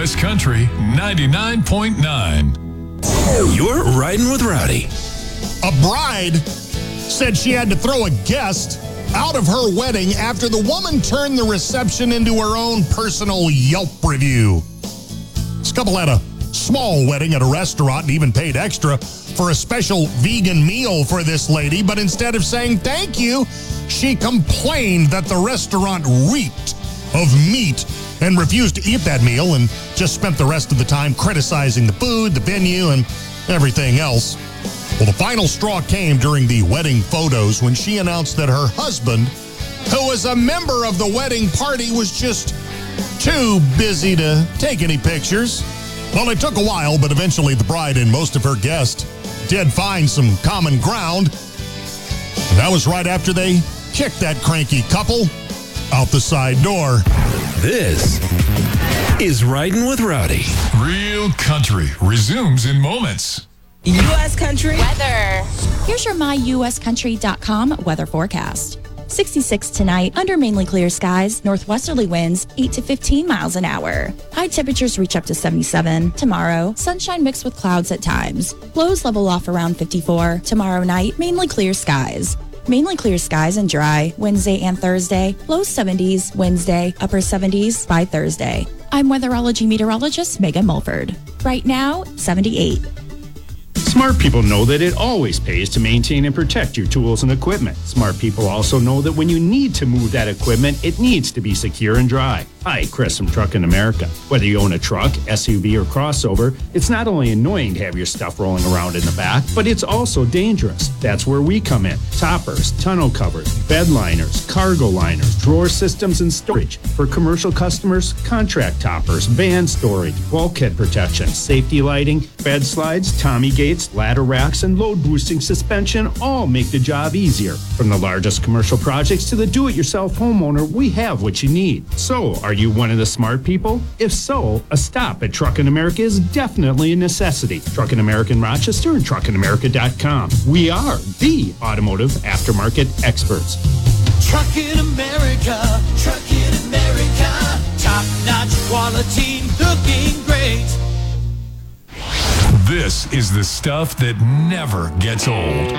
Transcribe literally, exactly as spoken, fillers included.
S Country ninety-nine point nine. You're riding with Rowdy. A bride said she had to throw a guest out of her wedding after the woman turned the reception into her own personal Yelp review. This couple had a small wedding at a restaurant and even paid extra for a special vegan meal for this lady, but instead of saying thank you, she complained that the restaurant reeked of meat and refused to eat that meal and just spent the rest of the time criticizing the food, the venue, and everything else. Well, the final straw came during the wedding photos when she announced that her husband, who was a member of the wedding party, was just too busy to take any pictures. Well, it took a while, but eventually the bride and most of her guests did find some common ground. And that was right after they kicked that cranky couple out the side door. This is Riding with Rowdy. Real Country resumes in moments. U S Country weather. Here's your my U S country dot com weather forecast. sixty-six tonight, under mainly clear skies, northwesterly winds eight to fifteen miles an hour. High temperatures reach up to seventy-seven. Tomorrow, sunshine mixed with clouds at times. Lows level off around fifty-four. Tomorrow night, mainly clear skies. Mainly clear skies and dry Wednesday and Thursday. Low seventies Wednesday, upper seventies by Thursday. I'm weatherology meteorologist Megan Mulford. Right now, seventy-eight. Smart people know that it always pays to maintain and protect your tools and equipment. Smart people also know that when you need to move that equipment, it needs to be secure and dry. Hi, Chris from Truckin' America. Whether you own a truck, S U V, or crossover, it's not only annoying to have your stuff rolling around in the back, but it's also dangerous. That's where we come in. Toppers, tonneau covers, bed liners, cargo liners, drawer systems, and storage. For commercial customers, contract toppers, van storage, bulkhead protection, safety lighting, bed slides, Tommy gates, ladder racks, and load boosting suspension all make the job easier. From the largest commercial projects to the do-it-yourself homeowner, we have what you need. So, are you one of the smart people? If so, a stop at Truckin' America is definitely a necessity. Truckin' America in Rochester and truckin america dot com. We are the automotive aftermarket experts. Truckin' America, Truckin' America, top-notch quality, looking great. This is the stuff that never gets old.